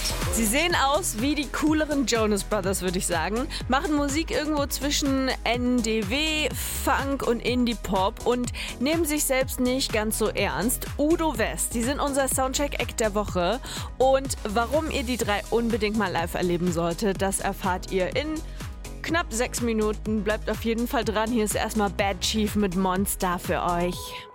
Sie sehen aus wie die cooleren Jonas Brothers, würde ich sagen. Machen Musik irgendwo zwischen NDW, Funk und Indie-Pop und nehmen sich selbst nicht ganz so ernst. Udo West, die sind unser Soundcheck-Act der Woche. Und warum ihr die drei unbedingt mal live erleben solltet, das erfahrt ihr in knapp 6 Minuten. Bleibt auf jeden Fall dran. Hier ist erstmal Bad Chief mit Monster für euch.